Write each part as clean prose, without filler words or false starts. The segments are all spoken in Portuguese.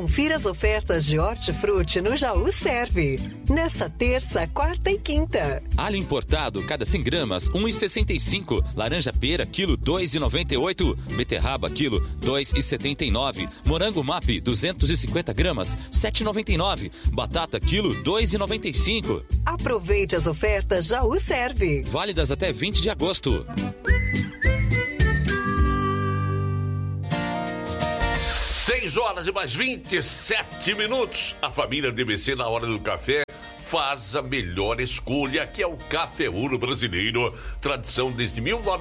Confira as ofertas de hortifruti no Jaú Serve. Nessa terça, quarta e quinta. Alho importado, cada 100 gramas, 1,65. Laranja pera, quilo, 2,98. Beterraba, quilo, 2,79. Morango MAP, 250 gramas, 7,99. Batata, quilo, 2,95. Aproveite as ofertas Jaú Serve. Válidas até 20 de agosto. 6 horas e mais 27 minutos. A família DBC na hora do café faz a melhor escolha, que é o Café Ouro Brasileiro, tradição desde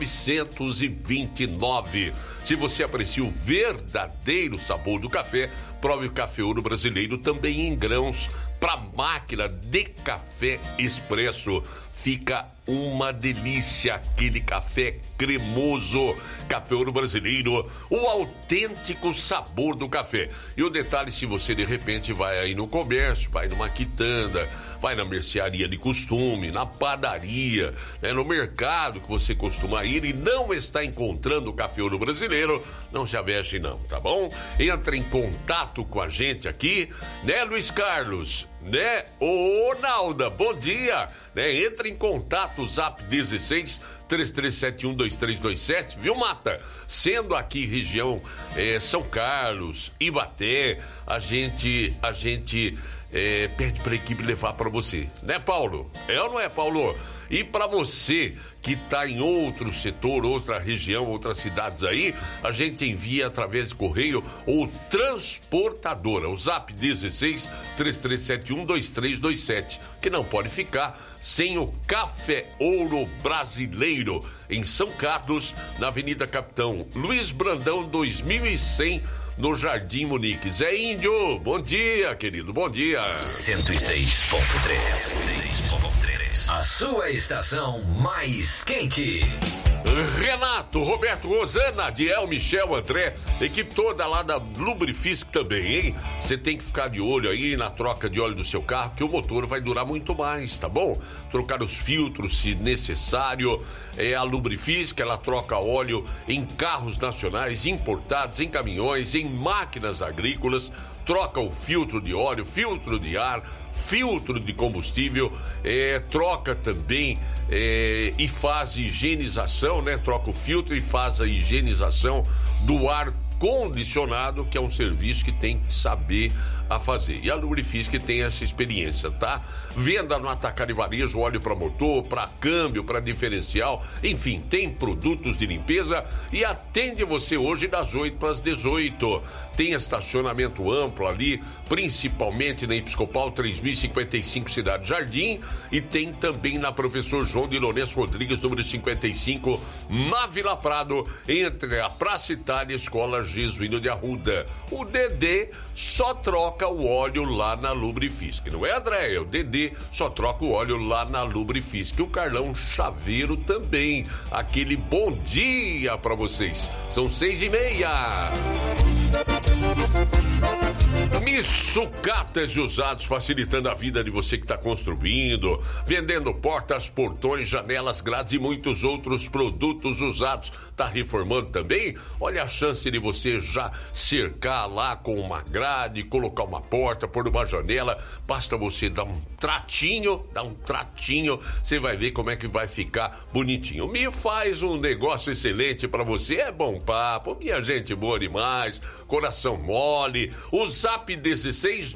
1929. Se você aprecia o verdadeiro sabor do café, prove o Café Ouro Brasileiro também em grãos para máquina de café expresso. Fica uma delícia aquele café cremoso. Café Ouro Brasileiro, o autêntico sabor do café. E o detalhe, se você de repente vai aí no comércio, vai numa quitanda, vai na mercearia de costume, na padaria, né, no mercado que você costuma ir e não está encontrando o Café Ouro Brasileiro, não se aveste não, tá bom? Entra em contato com a gente aqui, né, Luiz Carlos? Né? Ô, Nalda, bom dia! Né? Entra em contato, Zap 16 33712327, viu, Mata? Sendo aqui região São Carlos, Ibaté, a gente pede pra equipe levar pra você, né, Paulo? É ou não é, Paulo? E pra você que tá em outro setor, outra região, outras cidades aí, a gente envia através de correio ou transportadora, o Zap 16 33712327, que não pode ficar sem o Café Ouro Brasileiro, em São Carlos, na Avenida Capitão Luiz Brandão 2100, no Jardim Munique. Zé Índio, bom dia, querido, bom dia. 106.3. A sua estação mais quente. Renato, Roberto, Rosana, Diel, Michel, André, equipe toda lá da Lubrifisk também, hein? Você tem que ficar de olho aí na troca de óleo do seu carro, que o motor vai durar muito mais, tá bom? Trocar os filtros se necessário. A Lubrifisk, ela troca óleo em carros nacionais, importados, em caminhões, em máquinas agrícolas, troca o filtro de óleo, filtro de ar, filtro de combustível, troca também e faz higienização, né? Troca o filtro e faz a higienização do ar condicionado, que é um serviço que tem que saber a fazer. E a Lubrifisk tem essa experiência, tá? Venda no atacado e varejo, óleo para motor, para câmbio, para diferencial, enfim, tem produtos de limpeza e atende você hoje das 8 às 18. Tem estacionamento amplo ali, principalmente na Episcopal 3055 Cidade Jardim, e tem também na Professor João de Lourenço Rodrigues, número 55, na Vila Prado, entre a Praça Itália e a Escola Jesuíno de Arruda. O Dedê só troca o óleo lá na Lubrifisk, não é, André? O Dedê só troca o óleo lá na Lubrifisk. O Carlão Chaveiro também. Aquele bom dia pra vocês. São 6:30. Sucatas e usados, facilitando a vida de você que está construindo, vendendo portas, portões, janelas, grades e muitos outros produtos usados. Tá reformando também? Olha a chance de você já cercar lá com uma grade, colocar uma porta, pôr uma janela. Basta você dar um tratinho, você vai ver como é que vai ficar bonitinho. Me faz um negócio excelente para você, é bom papo, minha gente boa demais, coração mole. O Zap 16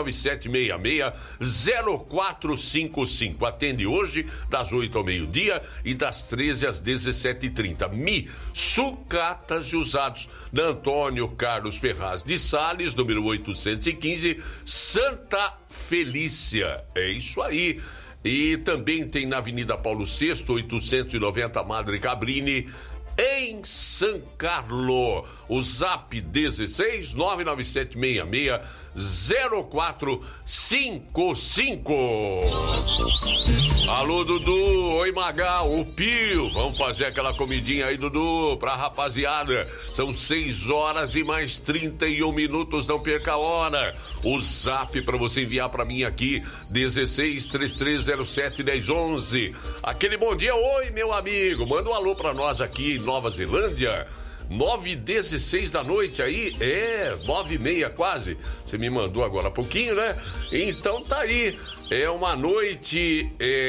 997660455. Atende hoje das 8 ao meio-dia e das 13 às 17h30. Sucatas e usados da Antônio Carlos Ferraz de Sales, número 815, Santa Felícia. É isso aí. E também tem na Avenida Paulo VI, 890 Madre Cabrini, em São Carlos. O Zap 16 997660455. Alô, Dudu, oi, Magal, o Pio, vamos fazer aquela comidinha aí, Dudu, pra rapaziada. São 6 horas e mais 31 minutos, não perca a hora. O Zap pra você enviar pra mim aqui, 16 3307 1011. Aquele bom dia, oi, meu amigo, manda um alô pra nós aqui em Nova Zelândia. 9h16 da noite aí, 9h30 quase. Você me mandou agora há pouquinho, né? Então tá aí. É uma noite,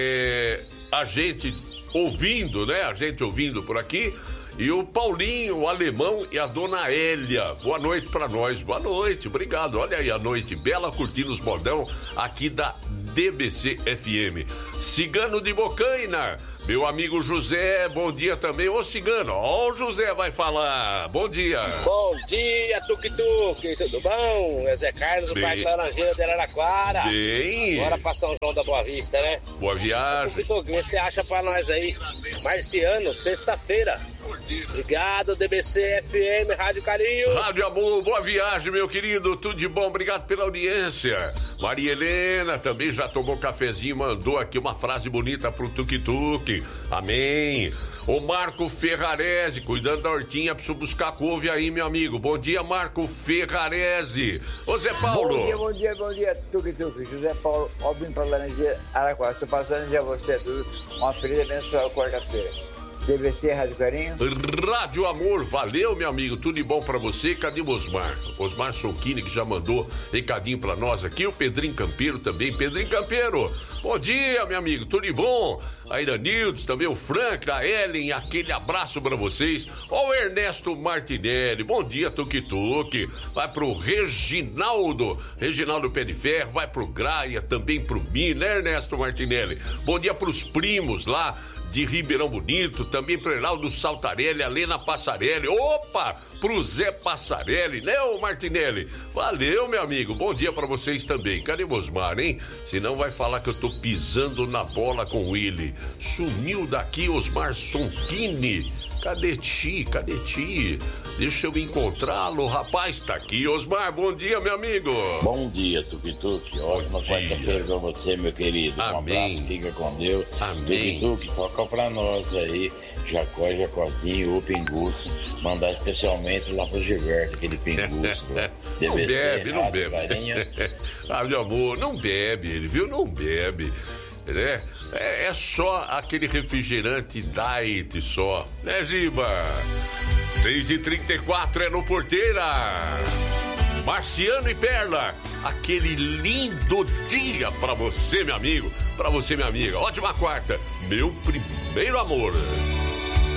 a gente ouvindo, né? A gente ouvindo por aqui. E o Paulinho, o Alemão e a Dona Hélia. Boa noite pra nós. Boa noite, obrigado. Olha aí a noite bela curtindo os bordão aqui da DBC FM. Cigano de Bocaina, meu amigo José, bom dia também. Ô Cigano, ó o José vai falar. Bom dia. Bom dia, Tuque-Tuque, tudo bom? É Zé Carlos, o Parque Laranjeira de Araraquara. Bem. Bora pra São João da Boa Vista, né? Boa viagem. Tuque-Tuque, vê se você acha pra nós aí. Marciano, sexta-feira. Obrigado, DBC FM, Rádio Carinho. Rádio Amor, boa viagem, meu querido. Tudo de bom, obrigado pela audiência. Maria Helena também já tomou cafezinho, mandou aqui uma frase bonita pro Tuque-Tuque. Amém. O Marco Ferrarese, cuidando da hortinha, preciso buscar couve aí, meu amigo. Bom dia, Marco Ferrarese. Ô Zé Paulo. Bom dia, Tuque-Tuque. José Paulo, óbvio para Laranjeira, Araquara. Estou passando já você tudo. Uma feliz e abençoada quarta-feira. DBC, Rádio Carinho. Rádio Amor, valeu, meu amigo, tudo de bom pra você. Cadê o Osmar? Osmar Sonchini, que já mandou recadinho pra nós aqui. O Pedrinho Campeiro também. Pedrinho Campeiro, bom dia, meu amigo, tudo de bom? A Iranildes também, o Frank, a Ellen, aquele abraço pra vocês. Ó o Ernesto Martinelli, bom dia, Tuque-Tuque. Vai pro Reginaldo Pé de Ferro, vai pro Graia, também pro Mim, né, Ernesto Martinelli? Bom dia pros primos lá de Ribeirão Bonito, também pro Heraldo Saltarelli, a Lena Passarelli, opa, pro Zé Passarelli, né, ô Martinelli? Valeu, meu amigo, bom dia pra vocês também. Cadê o Osmar, hein? Senão vai falar que eu tô pisando na bola com o Willy. Sumiu daqui Osmar Sonchini. Cadê ti? Deixa eu encontrá-lo, rapaz, tá aqui. Osmar, bom dia, meu amigo. Bom dia, Tuque-Tuque. Ótima quarta-feira pra você, meu querido. Amém. Um abraço, fica com Deus. Amém. Tuque-Tuque, toca pra nós aí. Jacozinho, o Pinguço. Mandar especialmente lá pro Gilberto, aquele Pinguço. Não bebe. Rádio Amor, não bebe, ele viu? Não bebe, né? É só aquele refrigerante diet só, né, Giba? 6h34 é no Porteira. Marciano e Perla, aquele lindo dia pra você, meu amigo, pra você, minha amiga. Ótima quarta, meu primeiro amor.